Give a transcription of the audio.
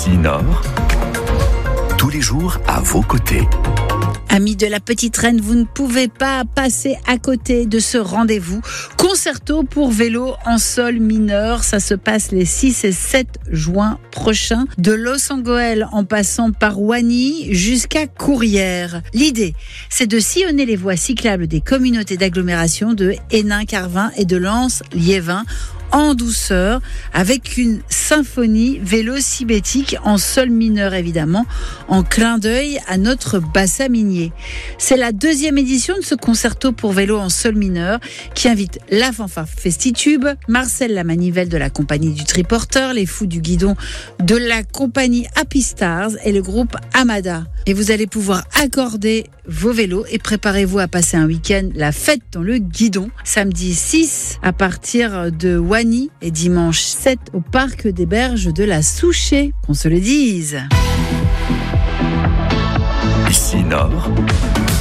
Ici Nord, tous les jours à vos côtés. Amis de la Petite Reine, vous ne pouvez pas passer à côté de ce rendez-vous. Concerto pour vélo en sol mineur. Ça se passe les 6 et 7 juin prochains, de Loos-en-Gohelle en passant par Wany jusqu'à Courrières. L'idée, c'est de sillonner les voies cyclables des communautés d'agglomération de Hénin-Carvin et de Lens-Liévin en douceur, avec une symphonie vélo-cybétique en sol mineur évidemment, en clin d'œil à notre bassin minier. C'est la 2e édition de ce concerto pour vélo en sol mineur qui invite la fanfare Festitube, Marcel la Manivelle de la compagnie du Triporteur, les Fous du Guidon de la compagnie Happy Stars et le groupe Amada. Et vous allez pouvoir accorder vos vélos et préparez-vous à passer un week-end la fête dans le guidon. Samedi 6 à partir de Wany et dimanche 7 au parc des Berges de la Souchet. Qu'on se le dise. Ici Nord,